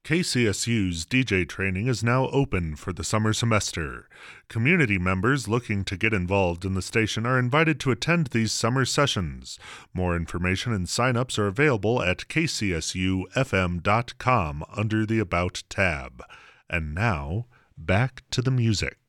KCSU's DJ training is now open for the summer semester. Community members looking to get involved in the station are invited to attend these summer sessions. More information and sign-ups are available at kcsufm.com under the About tab. And now, back to the music.